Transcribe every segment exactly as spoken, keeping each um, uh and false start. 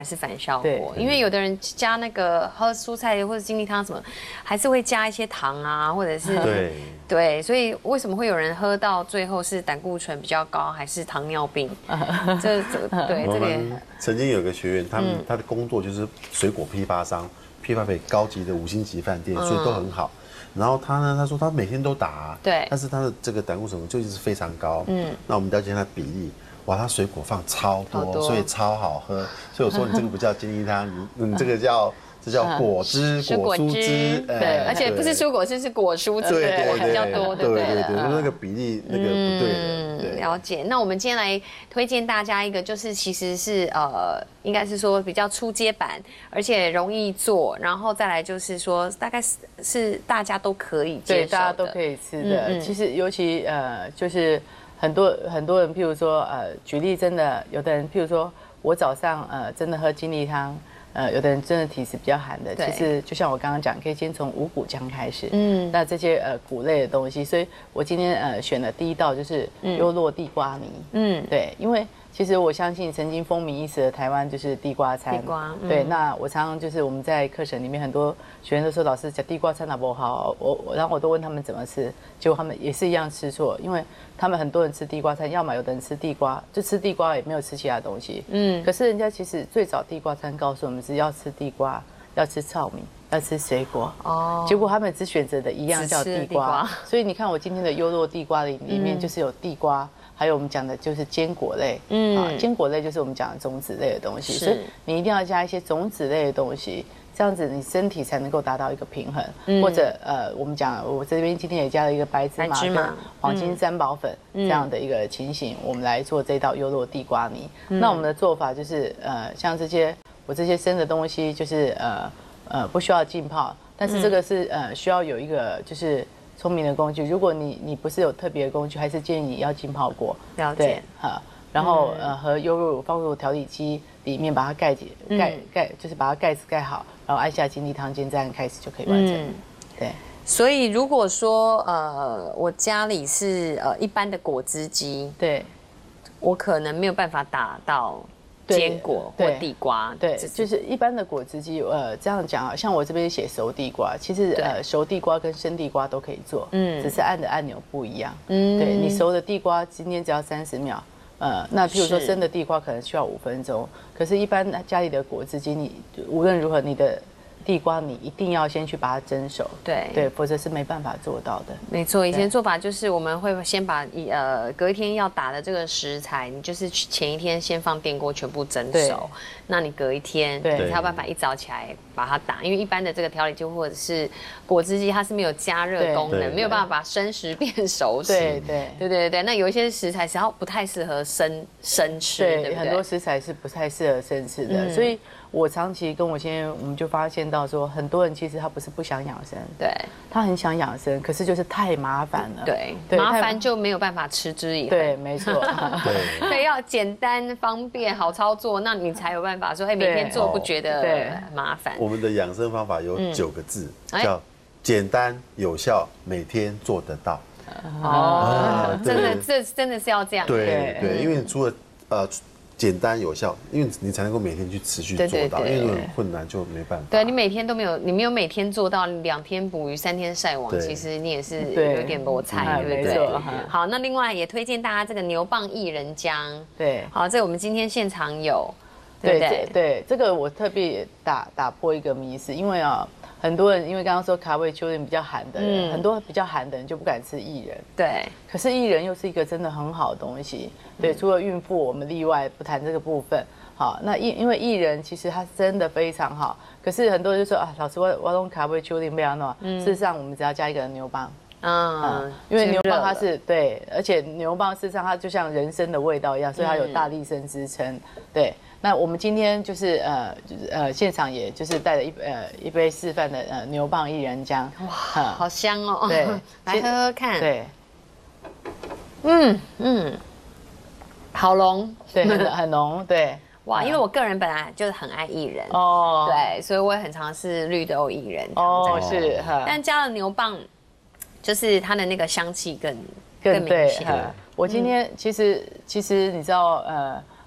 是反效果，因为有的人加那个喝蔬菜或者精力汤什么，还是会加一些糖啊，或者是对对，所以为什么会有人喝到最后是胆固醇比较高，还是糖尿病？这这对这个也曾经有个学员，他们他的工作就是水果批发商，批发给高级的五星级饭店，所以都很好。然后他呢，他说他每天都打， 对， 但是他的这个胆固醇就一直非常高。嗯，那我们了解他的比例。哇，它水果放超多，所以超好喝。所以我说你这个不叫精力汤，你你这个叫这叫果汁、果蔬汁。 对，而且不是蔬果汁，是果蔬汁， 对比较多，对对对对，那个比例那个不对的。 了解。那我们今天来推荐大家一个，就是其实是呃，应该是说比较初阶版，而且容易做，然后再来就是说大概是是大家都可以接受的， 对，大家都可以吃的。其实尤其呃，就是。很多很多人，譬如说，呃，举例真的，有的人，譬如说我早上呃真的喝精力汤，呃，有的人真的体质比较寒的，其实就像我刚刚讲，可以先从五谷浆开始，嗯，那这些呃谷类的东西，所以我今天呃选的第一道就是优酪地瓜泥，嗯，对，因为其实我相信曾经风靡一时的台湾就是地瓜餐， 地瓜， 嗯、对，那我常常就是我们在课程里面很多学员都说老师讲地瓜餐哪不好，我我然后我都问他们怎么吃，结果他们也是一样吃错，因为他们很多人吃地瓜餐，要么有的人吃地瓜就吃地瓜也没有吃其他东西，嗯，可是人家其实最早地瓜餐告诉我们是要吃地瓜，要吃糙米。要吃水果哦，结果他们只选择的一样叫地瓜，所以你看我今天的优酪地瓜里里面就是有地瓜，还有我们讲的就是坚果类，嗯，啊，坚果类就是我们讲的种子类的东西，所以你一定要加一些种子类的东西，这样子你身体才能够达到一个平衡，或者呃，我们讲我这边今天也加了一个白芝麻跟黄金三宝粉这样的一个情形，我们来做这道优酪地瓜泥。那我们的做法就是呃，像这些我这些生的东西就是呃。呃，不需要浸泡，但是这个是呃需要有一个就是聪明的工具。如果你你不是有特别的工具，还是建议你要浸泡过。 了解。 哈，然后呃和优酪乳放入调理机里面，把它盖解盖盖，就是把它盖子盖好，然后按下精力汤煎站开始就可以完成。对。 所以如果说呃我家里是呃一般的果汁机， 对， 我可能没有办法打到。坚果或地瓜， 对，就是一般的果汁机，呃，这样讲啊，像我这边写熟地瓜，其实呃，熟地瓜跟生地瓜都可以做，嗯，只是按的按钮不一样，嗯，对你熟的地瓜今天只要三十秒，呃，那譬如说生的地瓜可能需要五分钟，可是，一般家里的果汁机，你无论如何你的。地瓜你一定要先去把它蒸熟， 对对，否则是没办法做到的。 没错，以前做法就是我们会先把一呃隔一天要打的这个食材，你就是前一天先放电锅全部蒸熟，那你隔一天你才有办法一早起来把它打，因为一般的这个调理机或者是果汁机它是没有加热功能，没有办法把生食变熟食。 对对对对对，那有一些食材实际上不太适合生生吃， 对， 对不对？ 很多食材是不太适合生吃的，嗯、所以。我长期跟我先生，我们就发现到说，很多人其实他不是不想养生， 对， 他很想养生，可是就是太麻烦了， 对，麻烦就没有办法持之以恒， 对，没错， 对， 对，要简单方便好操作，那你才有办法说，哎，每天做不觉得麻烦。 我们的养生方法有九个字，叫简单有效，每天做得到。 哦，真的，这真的是要这样， 对对，因为除了呃。简单有效，因为你才能够每天去持续做到，因为如果很困难就没办法。 对你每天都没有，你没有每天做到，两天捕鱼三天晒网，其实你也是有点落菜，对不对？好，那另外也推荐大家这个牛蒡薏仁浆， 对， 好，这我们今天现场有，对不对？ 对，这个我特别打打破一个迷思，因为啊。很多人因为刚刚说卡位丘陵比较寒的人，嗯、很多比较寒的人就不敢吃薏仁。 对， 可是薏仁又是一个真的很好的东西。对，除了孕妇我们例外，不谈这个部分。好，那因因为薏仁其实它真的非常好，可是很多人就说啊，老师我我用卡位丘陵不要弄。事实上我们只要加一个牛蒡。嗯，因为牛蒡它是对，而且牛蒡事实上它就像人参的味道一样，所以它有大力参之称。对。那我们今天就是呃就是呃现场也就是带了一呃一杯示范的呃牛蒡薏仁浆， 哇，好香哦！ 对， 来喝喝看。 对， 嗯嗯，好浓， 对，很很浓，对。 哇，因为我个人本来就是很爱薏仁哦，对，所以我也很常是绿豆薏仁哦，是， 但加了牛蒡，就是它的那个香气更更明显。 我今天其实其实你知道呃。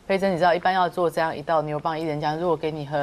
佩珍，你知道一般要做这样一道牛蒡薏仁浆，如果给你喝